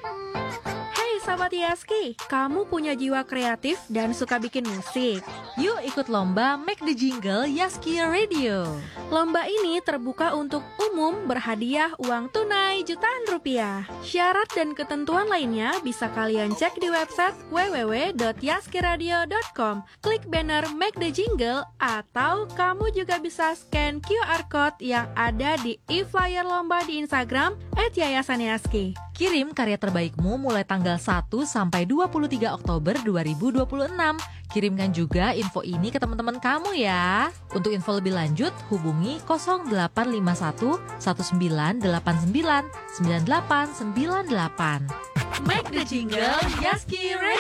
Hey Sahabat Yaski, kamu punya jiwa kreatif dan suka bikin musik? Yuk ikut lomba Make the Jingle Yaski Radio. Lomba ini terbuka untuk umum, berhadiah uang tunai jutaan rupiah. Syarat dan ketentuan lainnya bisa kalian cek di website www.yaskiradio.com. Klik banner Make the Jingle atau kamu juga bisa scan QR Code yang ada di e-flyer lomba di Instagram @yayasanyaski. Kirim karya terbaikmu mulai tanggal 1 sampai 23 Oktober 2026. Kirimkan juga info ini ke teman-teman kamu ya. Untuk info lebih lanjut, hubungi 0851 1989 9898. Make the Jingle Yaski Radio.